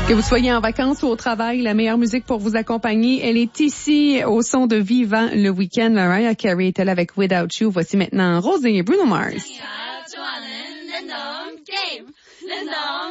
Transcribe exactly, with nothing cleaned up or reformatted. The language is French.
Que vous soyez en vacances ou au travail, la meilleure musique pour vous accompagner, elle est ici au son de Vivant le week-end. Mariah Carey est elle avec Without You. Voici maintenant Rosé et Bruno Mars.